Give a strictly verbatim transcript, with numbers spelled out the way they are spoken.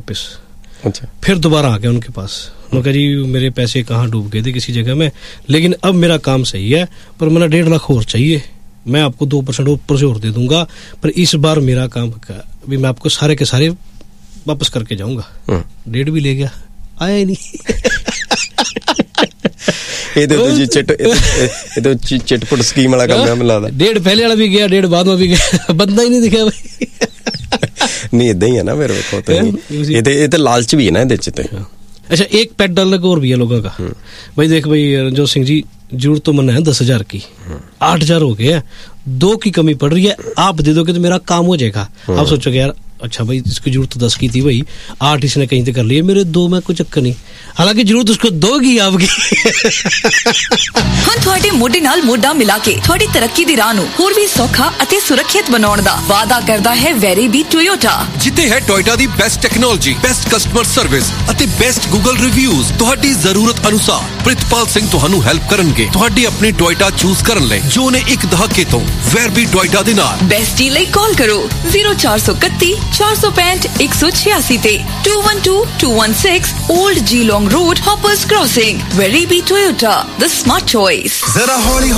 वापस। अच्छा। फिर दोबारा आ गया उनके पास, उन्होंने कहा जी मेरे पैसे कहाँ डूब गए थे किसी जगह में, लेकिन अब मेरा काम सही है, पर मेरा डेढ़ लाख और चाहिए, मैं आपको दो परसेंट ऊपर से और दे दूंगा, पर इस बार मेरा काम अभी मैं आपको सारे के सारे वापस करके जाऊंगा। डेढ़ भी ले गया, आया ही नहीं। ਇਹਦੇ ਤੋਂ ਜੀ ਚਿੱਟ ਇਹਦੇ ਚਿੱਟਪਟ ਸਕੀਮ ਵਾਲਾ ਕੰਮ ਹੈ ਮੈਨੂੰ ਲੱਗਦਾ। ਡੇਢ ਪਹਿਲੇ ਵਾਲਾ ਵੀ ਗਿਆ, ਡੇਢ ਬਾਅਦ ਵਿੱਚ ਵੀ ਗਿਆ, ਬੰਦਾ ਹੀ ਨਹੀਂ ਦਿਖਿਆ ਬਈ। ਨਹੀਂ ਇਦਾਂ ਹੀ ਹੈ ਨਾ ਫਿਰ ਵੇਖੋ ਤੇ ਇਹ ਤੇ ਇਹ ਤੇ ਲਾਲਚ ਵੀ ਹੈ ਨਾ ਇਹਦੇ ਚ ਤੇ। अच्छा एक पेट डालने को और भी है लोगों का, भाई देख भाई रंजोत सिंह जी जरूरत तो मन है दस हजार की, आठ हजार हो गया, दो की कमी पड़ रही है, आप दे दोगे तो मेरा काम हो जाएगा। आप सोचोगे यार अच्छा भाई इसकी जरूरत तो दस की थी, भाई आठ इसने कहीं से कर लिया, मेरे दो में कोई चक्कर नहीं, हालांकि जरूरत उसको दोगी आपकी। ਹੁਣ ਤੁਹਾਡੇ ਮੋਢੇ ਨਾਲ ਮੋਢਾ ਮਿਲਾ ਕੇ ਤੁਹਾਡੀ ਤਰੱਕੀ ਦੀ ਰਾਹ ਨੂੰ ਹੋਰ ਵੀ ਸੌਖਾ ਅਤੇ ਸੁਰੱਖਿਅਤ ਬਣਾਉਣ ਦਾ ਵਾਅਦਾ ਕਰਦਾ ਹੈ ਵੈਰੀਬੀ ਟੋਯੋਟਾ, ਜਿੱਥੇ ਹੈ ਟੋਯੋਟਾ ਦੀ best technology, best customer service ਅਤੇ ਬੈਸਟ ਗੂਗਲ ਰਿਵਿਊਜ਼। ਤੁਹਾਡੀ ਜ਼ਰੂਰਤ ਅਨੁਸਾਰ ਪ੍ਰਿਤਪਾਲ ਸਿੰਘ ਤੁਹਾਨੂੰ ਹੈਲਪ ਕਰਨਗੇ ਤੁਹਾਡੀ ਆਪਣੀ ਟੋਯੋਟਾ ਚੂਜ਼ ਕਰਨ ਲਈ, ਜੋ ਨੇ ਇੱਕ ਦਹਾਕੇ ਤੋਂ ਵੈਰਬੀ ਟੋਯੋਟਾ ਦੇ ਨਾਲ। ਬੈਸਟ ਡੀਲ ਲਈ ਕਾਲ ਕਰੋ ਜ਼ੀਰੋ ਚਾਰ ਸੌ ਇਕੱਤੀ ਚਾਰ ਸੌ ਪੈਂਹਠ ਇੱਕ ਸੌ ਛਿਆਸੀ ਤੇ to one two to one six old ਜੀ ਲੌਂਗ road, ਹੌਪਰਸ crossing. ਵੈਰੀਬੀ Toyota, the smart choice। ਜ਼ਰਾ ਹੌਲੀ